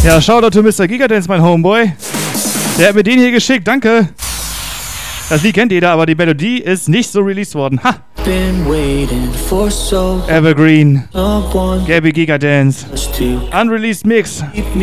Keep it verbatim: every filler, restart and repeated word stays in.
Ja, Shoutout to Mister Gigadance, mein Homeboy. Der hat mir den hier geschickt, danke. Das Lied kennt jeder, aber die Melodie ist nicht so released worden. Ha! Evergreen. Gabby Gigadance. Unreleased Mix.